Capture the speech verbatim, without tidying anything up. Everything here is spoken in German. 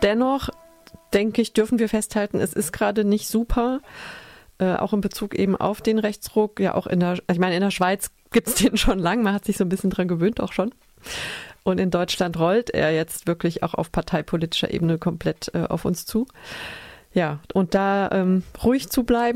dennoch, denke ich, dürfen wir festhalten, es ist gerade nicht super, äh, auch in Bezug eben auf den Rechtsruck. Ja, auch in der, ich meine, in der Schweiz gibt es den schon lang, man hat sich so ein bisschen dran gewöhnt auch schon. Und in Deutschland rollt er jetzt wirklich auch auf parteipolitischer Ebene komplett äh, auf uns zu. Ja, und da ähm, ruhig zu bleiben,